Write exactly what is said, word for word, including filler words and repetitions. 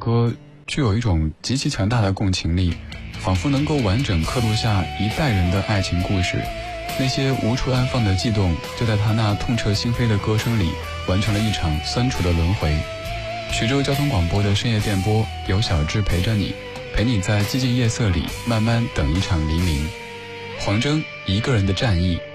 歌具有一种极其强大的共情力，仿佛能够完整刻录下一代人的爱情故事。那些无处安放的悸动，就在他那痛彻心扉的歌声里完成了一场酸楚的轮回。徐州交通广播的深夜电波，有小志陪着你，陪你在寂静夜色里慢慢等一场黎明。黄征一个人的战役，